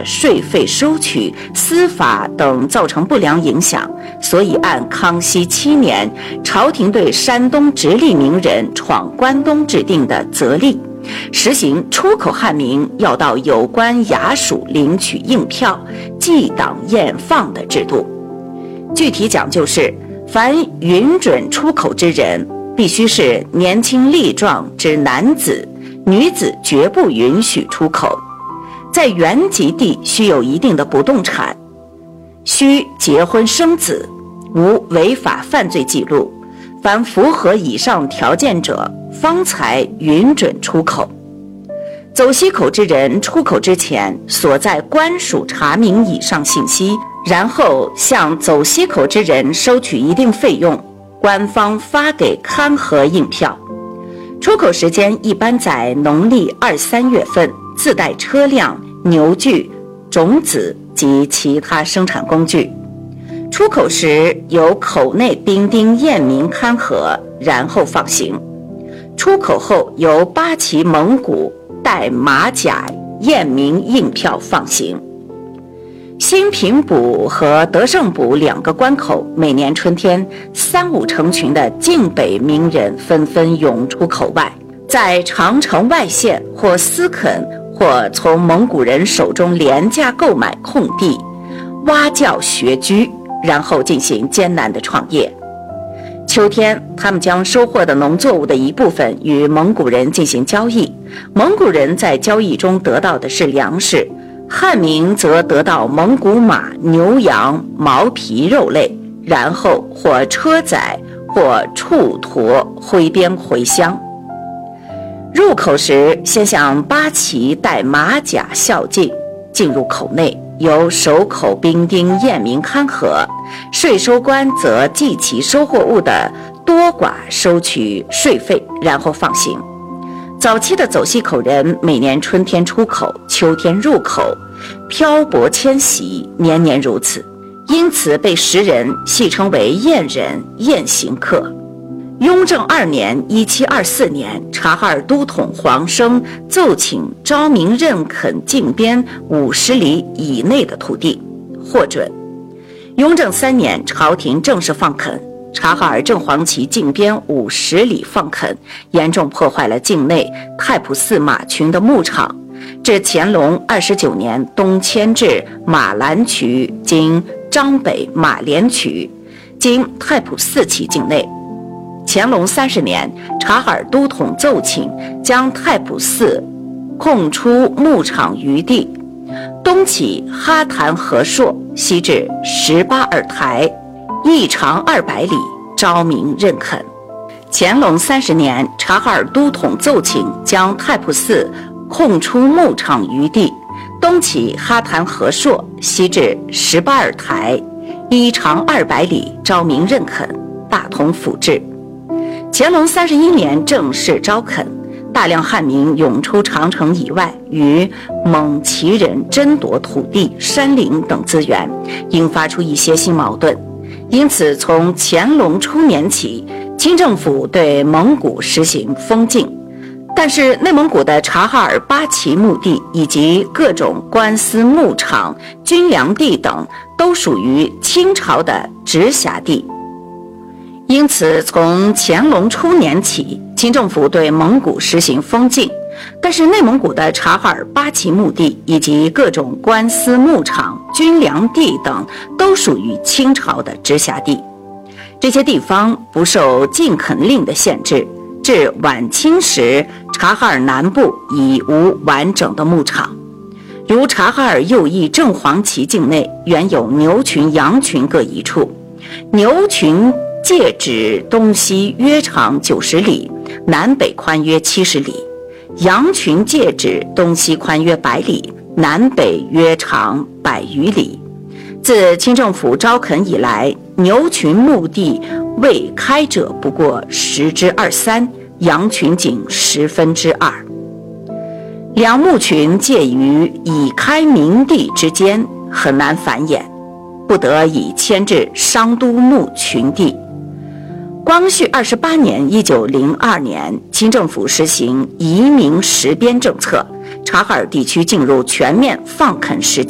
的税费收取、司法等造成不良影响，所以按康熙7年朝廷对山东直隶名人闯关东制定的则例，实行出口汉民要到有关衙署领取应票，记档验放的制度。具体讲究是，凡允准出口之人，必须是年轻力壮之男子，女子绝不允许出口。在原籍地须有一定的不动产，须结婚生子，无违法犯罪记录，凡符合以上条件者，方才允准出口。走西口之人出口之前，所在官署查明以上信息，然后向走西口之人收取一定费用，官方发给勘核应票。出口时间一般在农历2、3月份，自带车辆、牛具、种子及其他生产工具。出口时由口内兵丁验明勘核，然后放行。出口后由八旗蒙古带马甲验明应票放行。新平堡和德胜堡2个关口，每年春天3、5成群的晋北名人纷纷涌出口外，在长城外县或私垦或从蒙古人手中廉价购买空地，挖教学居，然后进行艰难的创业。秋天，他们将收获的农作物的一部分与蒙古人进行交易，蒙古人在交易中得到的是粮食，汉民则得到蒙古马、牛羊、毛皮肉类，然后或车载或畜驮挥鞭回乡。入口时，先向八旗带马甲孝敬，进入口内，由守口兵丁验明勘核，税收官则计其收获物的多寡，收取税费，然后放行。早期的走西口人每年春天出口，秋天入口，漂泊迁徙，年年如此，因此被时人戏称为燕人、燕行客。雍正2年1724年，察哈尔都统黄生奏请昭明认垦境边50里以内的土地，获准。雍正3年，朝廷正式放垦，察哈尔正黄旗境边50里放垦，严重破坏了境内太仆寺马群的牧场。至乾隆29年，东迁至马兰渠，经张北马连渠，经太仆寺旗境内。乾隆30年，察哈尔都统奏请将太仆寺空出牧场余地，东起哈坛河朔，西至18尔台，一长200里，昭明认垦。乾隆30年，察哈尔都统奏请将太仆寺空出牧场余地，东起哈坛河朔，西至18尔台，一长200里，昭明认垦，大同府治。乾隆31年正式招垦，大量汉民涌出长城以外，与蒙旗人争夺土地、山林等资源，引发出一些新矛盾。因此，从乾隆初年起，清政府对蒙古实行封禁，但是内蒙古的察哈尔八旗墓地以及各种官司牧场、军粮地等都属于清朝的直辖地。因此，从乾隆初年起，清政府对蒙古实行封禁，但是内蒙古的察哈尔八旗墓地以及各种官司牧场、军粮地等都属于清朝的直辖地。这些地方不受禁垦令的限制，至晚清时，察哈尔南部已无完整的牧场。如察哈尔右翼正黄旗境内原有牛群、羊群各一处，牛群界指东西约长90里，南北宽约70里；羊群界指东西宽约100里，南北约长100余里。自清政府招垦以来，牛群墓地未开者不过10之23，羊群仅2/10。两墓群介于已开明地之间，很难繁衍，不得已迁至商都墓群地。光绪28年1902年，清政府实行移民实边政策，察哈尔地区进入全面放垦时期。